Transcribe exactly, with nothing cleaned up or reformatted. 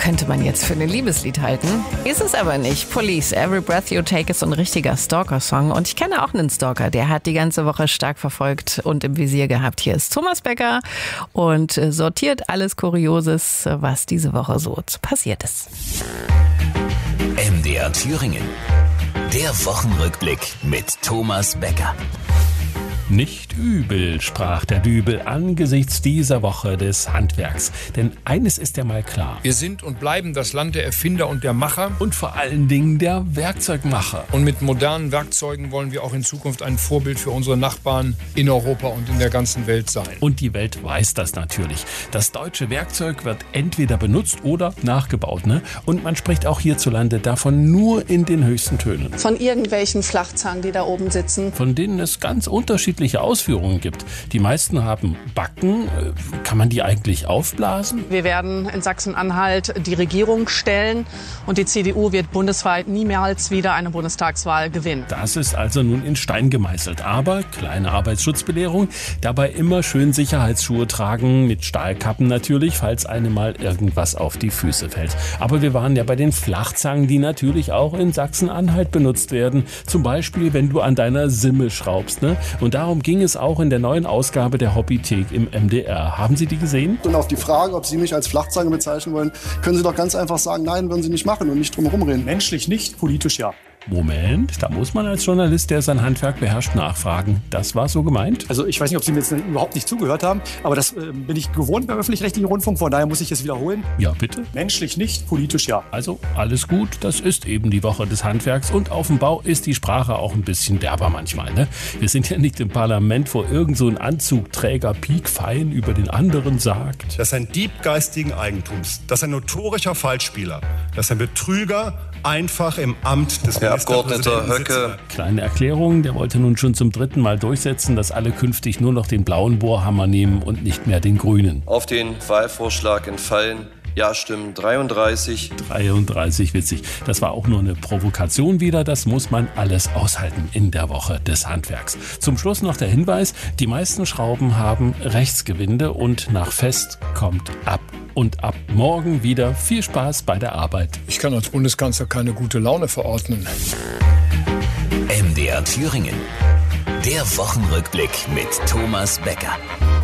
könnte man jetzt für ein Liebeslied halten. Ist es aber nicht. Police, Every Breath You Take ist so ein richtiger Stalker-Song. Und ich kenne auch einen Stalker, der hat die ganze Woche stark verfolgt und im Visier gehabt. Hier ist Thomas Becker und sortiert alles Kurioses, was diese Woche so passiert ist. M D R Thüringen. Der Wochenrückblick mit Thomas Becker. Nicht übel, sprach der Dübel angesichts dieser Woche des Handwerks. Denn eines ist ja mal klar. Wir sind und bleiben das Land der Erfinder und der Macher. Und vor allen Dingen der Werkzeugmacher. Und mit modernen Werkzeugen wollen wir auch in Zukunft ein Vorbild für unsere Nachbarn in Europa und in der ganzen Welt sein. Und die Welt weiß das natürlich. Das deutsche Werkzeug wird entweder benutzt oder nachgebaut. Ne? Und man spricht auch hierzulande davon nur in den höchsten Tönen. Von irgendwelchen Flachzangen, die da oben sitzen. Von denen es ganz unterschiedliche Ausführungen gibt. Die meisten haben Backen. Kann man die eigentlich aufblasen? Wir werden in Sachsen-Anhalt die Regierung stellen und die C D U wird bundesweit niemals wieder eine Bundestagswahl gewinnen. Das ist also nun in Stein gemeißelt. Aber, kleine Arbeitsschutzbelehrung, dabei immer schön Sicherheitsschuhe tragen, mit Stahlkappen natürlich, falls einem mal irgendwas auf die Füße fällt. Aber wir waren ja bei den Flachzangen, die natürlich auch in Sachsen-Anhalt benutzt werden. Zum Beispiel, wenn du an deiner Simme schraubst. Ne? Und darum ging es auch in der neuen Ausgabe der Hobbythek im M D R. Haben Sie die gesehen? Und auf die Frage, ob Sie mich als Flachzange bezeichnen wollen, können Sie doch ganz einfach sagen, nein, würden Sie nicht machen und nicht drum herum reden. Menschlich nicht, politisch ja. Moment, da muss man als Journalist, der sein Handwerk beherrscht, nachfragen. Das war so gemeint? Also ich weiß nicht, ob Sie mir jetzt überhaupt nicht zugehört haben, aber das äh, bin ich gewohnt beim öffentlich-rechtlichen Rundfunk, von daher muss ich es wiederholen. Ja, bitte? Menschlich nicht, politisch ja. Also alles gut, das ist eben die Woche des Handwerks und auf dem Bau ist die Sprache auch ein bisschen derber manchmal. Ne? Wir sind ja nicht im Parlament, wo irgend so ein Anzugträger piekfein über den anderen sagt. Das ist ein Dieb geistigen Eigentums, das ist ein notorischer Falschspieler, das ist ein Betrüger, einfach im Amt des Herr Abgeordneter Höcke. Kleine Erklärung, der wollte nun schon zum dritten Mal durchsetzen, dass alle künftig nur noch den blauen Bohrhammer nehmen und nicht mehr den grünen. Auf den Wahlvorschlag entfallen Ja-Stimmen dreiunddreißig. dreiunddreißig, witzig. Das war auch nur eine Provokation wieder. Das muss man alles aushalten in der Woche des Handwerks. Zum Schluss noch der Hinweis, die meisten Schrauben haben Rechtsgewinde und nach Fest kommt ab. Und ab morgen wieder viel Spaß bei der Arbeit. Ich kann als Bundeskanzler keine gute Laune verordnen. M D R Thüringen. Der Wochenrückblick mit Thomas Becker.